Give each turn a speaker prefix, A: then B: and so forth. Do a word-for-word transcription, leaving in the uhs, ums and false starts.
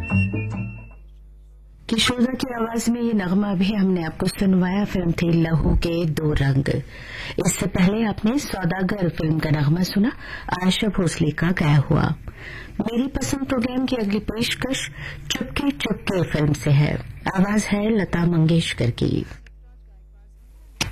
A: किशोदा की आवाज में ये नगमा भी हमने आपको सुनवाया। फिल्म थी लहू के दो रंग। इससे पहले आपने सौदागर फिल्म का नगमा सुना, आयशा भोसले का गाया हुआ। मेरी पसंद प्रोग्राम की अगली पेशकश चुपके चुपके फिल्म से है। आवाज है लता मंगेशकर की।